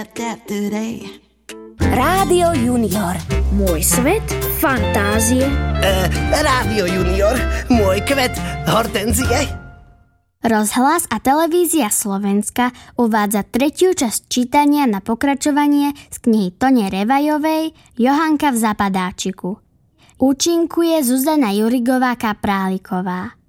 Rádio Junior. Môj svet fantázie. Rádio Junior. Môj kvet hortenzie. Rozhlas a televízia Slovenska uvádza 3. časť čítania na pokračovanie z knihy Tone Revajovej Johanka v zapadáčiku. Účinkuje Zuzana Jurigová Kapráliková.